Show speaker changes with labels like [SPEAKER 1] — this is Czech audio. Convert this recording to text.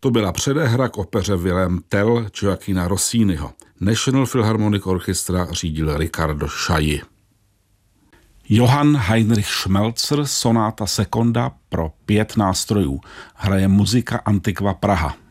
[SPEAKER 1] To byla předehra k opeře Wilhelm Tell Gioacchina Rossiniho. National Philharmonic Orchestra řídil Riccardo Chailly. Johann Heinrich Schmelzer, sonáta seconda pro 5 nástrojů. Hraje Muzika Antiqua Praha.